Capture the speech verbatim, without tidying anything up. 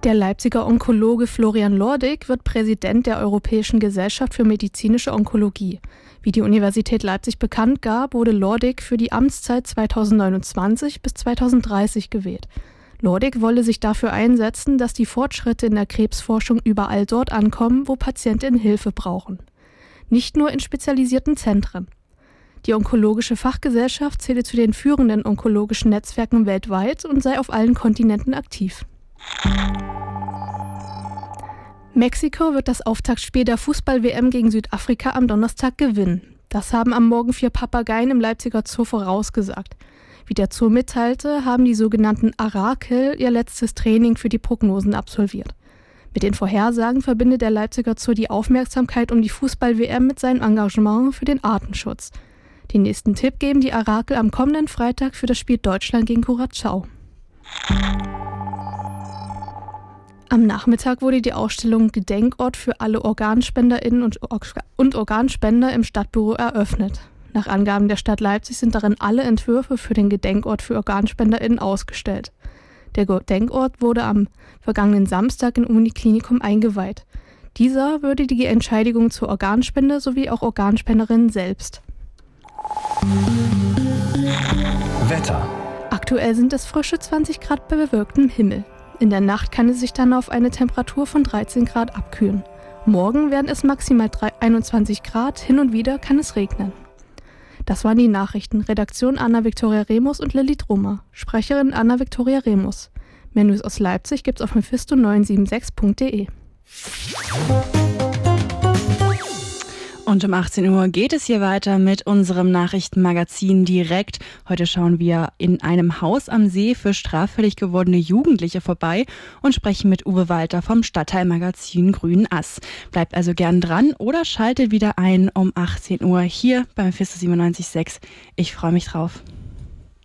Der Leipziger Onkologe Florian Lordig wird Präsident der Europäischen Gesellschaft für medizinische Onkologie. Wie die Universität Leipzig bekannt gab, wurde Lordig für die Amtszeit zweitausendneunundzwanzig bis zweitausenddreißig gewählt. Lordig wolle sich dafür einsetzen, dass die Fortschritte in der Krebsforschung überall dort ankommen, wo Patientinnen Hilfe brauchen. Nicht nur in spezialisierten Zentren. Die Onkologische Fachgesellschaft zähle zu den führenden onkologischen Netzwerken weltweit und sei auf allen Kontinenten aktiv. Mexiko wird das Auftaktspiel der Fußball-W M gegen Südafrika am Donnerstag gewinnen. Das haben am Morgen vier Papageien im Leipziger Zoo vorausgesagt. Wie der Zoo mitteilte, haben die sogenannten Arakel ihr letztes Training für die Prognosen absolviert. Mit den Vorhersagen verbindet der Leipziger Zoo die Aufmerksamkeit um die Fußball-W M mit seinem Engagement für den Artenschutz. Den nächsten Tipp geben die Arakel am kommenden Freitag für das Spiel Deutschland gegen Curaçao. Am Nachmittag wurde die Ausstellung Gedenkort für alle OrganspenderInnen und, und Organspender im Stadtbüro eröffnet. Nach Angaben der Stadt Leipzig sind darin alle Entwürfe für den Gedenkort für OrganspenderInnen ausgestellt. Der Gedenkort wurde am vergangenen Samstag im Uniklinikum eingeweiht. Dieser würde die Entscheidung zur Organspende sowie auch Organspenderinnen selbst. Wetter. Aktuell sind es frische zwanzig Grad bei bewölktem Himmel. In der Nacht kann es sich dann auf eine Temperatur von dreizehn Grad abkühlen. Morgen werden es maximal einundzwanzig Grad, hin und wieder kann es regnen. Das waren die Nachrichten. Redaktion Anna-Viktoria Remus und Lilly Drummer. Sprecherin Anna-Viktoria Remus. Mehr News aus Leipzig gibt's auf mephisto neun sieben sechs punkt de. Und um achtzehn Uhr geht es hier weiter mit unserem Nachrichtenmagazin direkt. Heute schauen wir in einem Haus am See für straffällig gewordene Jugendliche vorbei und sprechen mit Uwe Walter vom Stadtteilmagazin Grün Ass. Bleibt also gern dran oder schaltet wieder ein um achtzehn Uhr hier bei Mephisto siebenundneunzig Komma sechs. Ich freue mich drauf.